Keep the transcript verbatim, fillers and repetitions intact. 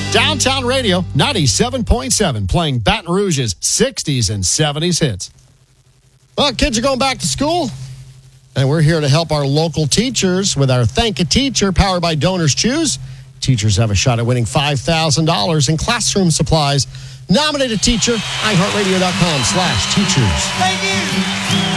Downtown Radio, ninety-seven point seven, playing Baton Rouge's sixties and seventies hits. Well, kids are going back to school, and we're here to help our local teachers with our Thank a Teacher, powered by Donors Choose. Teachers have a shot at winning five thousand dollars in classroom supplies. Nominate a teacher, i heart radio dot com slash teachers. Thank you.